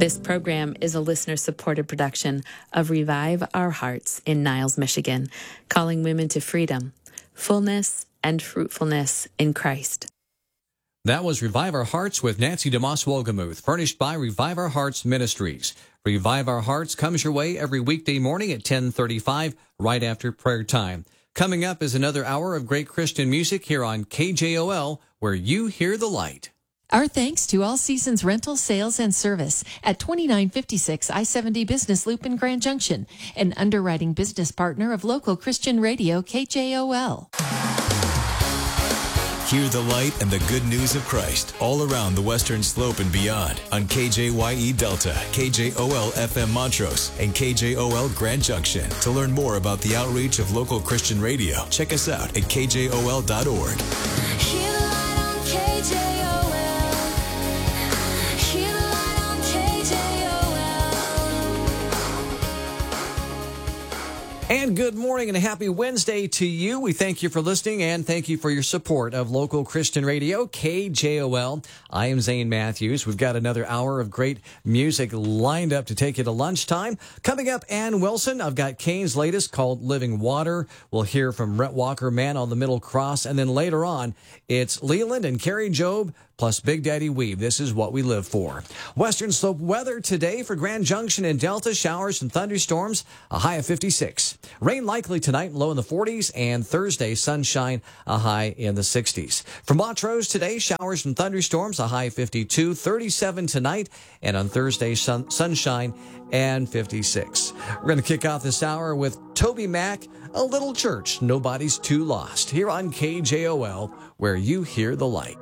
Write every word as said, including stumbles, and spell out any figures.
This program is a listener-supported production of Revive Our Hearts in Niles, Michigan, calling women to freedom, fullness, and fruitfulness in Christ. That was Revive Our Hearts with Nancy DeMoss Wolgemuth, furnished by Revive Our Hearts Ministries. Revive Our Hearts comes your way every weekday morning at ten thirty-five, right after prayer time. Coming up is another hour of great Christian music here on K J O L, where you hear the light. Our thanks to All Seasons Rental, Sales, and Service at twenty-nine fifty-six I seventy Business Loop in Grand Junction, an underwriting business partner of local Christian radio K J O L. Hear the light and the good news of Christ all around the Western Slope and beyond on K J Y E Delta, K J O L F M Montrose, and K J O L Grand Junction. To learn more about the outreach of local Christian radio, check us out at K J O L dot org. Hear the light on K J O L. Hear the light on K J O L. And good morning and a happy Wednesday to you. We thank you for listening and thank you for your support of local Christian radio, K J O L. I am Zane Matthews. We've got another hour of great music lined up to take you to lunchtime. Coming up, Ann Wilson. I've got Kane's latest called Living Water. We'll hear from Rhett Walker, Man on the Middle Cross. And then later on, it's Leland and Carrie Job plus Big Daddy Weave. This is what we live for. Western Slope weather today for Grand Junction and Delta. Showers and thunderstorms, a high of fifty-six. Rain likely tonight, low in the forties, and Thursday, sunshine, a high in the sixties. For Montrose today, showers and thunderstorms, a high fifty-two, thirty-seven tonight, and on Thursday, sun, sunshine and fifty-six. We're going to kick off this hour with Toby Mac, A Little Church, Nobody's Too Lost, here on K J O L, where you hear the light.